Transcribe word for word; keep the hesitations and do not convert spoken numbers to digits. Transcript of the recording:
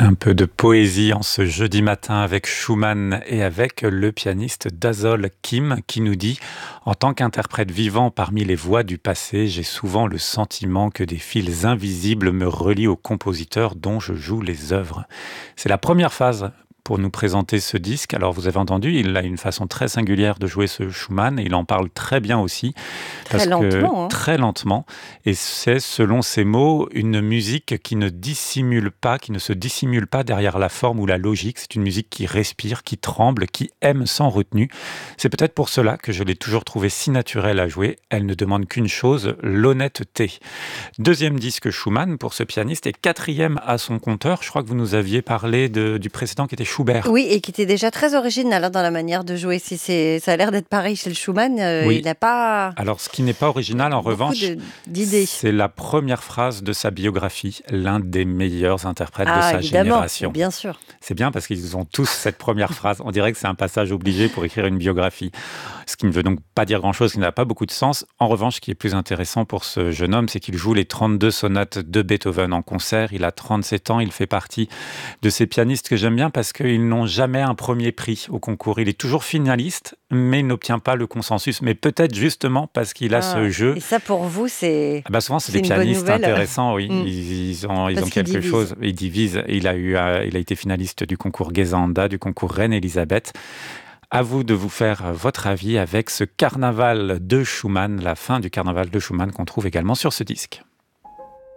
Un peu de poésie en ce jeudi matin avec Schumann et avec le pianiste Dazol Kim qui nous dit « En tant qu'interprète vivant parmi les voix du passé, j'ai souvent le sentiment que des fils invisibles me relient aux compositeurs dont je joue les œuvres. » C'est la première phase pour nous présenter ce disque. Alors vous avez entendu, il a une façon très singulière de jouer ce Schumann et il en parle très bien aussi. Très lentement. Hein. Très lentement. Et c'est, selon ses mots, une musique qui ne dissimule pas, qui ne se dissimule pas derrière la forme ou la logique. C'est une musique qui respire, qui tremble, qui aime sans retenue. C'est peut-être pour cela que je l'ai toujours trouvée si naturelle à jouer. Elle ne demande qu'une chose, l'honnêteté. Deuxième disque Schumann pour ce pianiste et quatrième à son compteur. Je crois que vous nous aviez parlé de, du précédent qui était Schubert. Oui, et qui était déjà très original hein, dans la manière de jouer. Si c'est, ça a l'air d'être pareil chez le Schumann. Euh, oui. Il n'a pas. Alors, ce qui n'est pas original, en revanche, de, d'idées. C'est la première phrase de sa biographie, l'un des meilleurs interprètes ah, de sa évidemment, génération. Bien sûr. C'est bien parce qu'ils ont tous cette première phrase. On dirait que c'est un passage obligé pour écrire une biographie. Ce qui ne veut donc pas dire grand-chose, qui n'a pas beaucoup de sens. En revanche, ce qui est plus intéressant pour ce jeune homme, c'est qu'il joue les trente-deux sonates de Beethoven en concert. Il a trente-sept ans, il fait partie de ces pianistes que j'aime bien parce qu'ils n'ont jamais un premier prix au concours. Il est toujours finaliste, mais il n'obtient pas le consensus. Mais peut-être justement parce qu'il a ah, ce jeu. Et ça, pour vous, c'est. Ah bah souvent, c'est, c'est des pianistes intéressants, oui. Mmh. Ils, ils ont, ils ont quelque divise. chose. Ils divisent. Il a, eu, euh, il a été finaliste du concours Gesanda, du concours Reine-Elisabeth. À vous de vous faire votre avis avec ce carnaval de Schumann, la fin du carnaval de Schumann qu'on trouve également sur ce disque.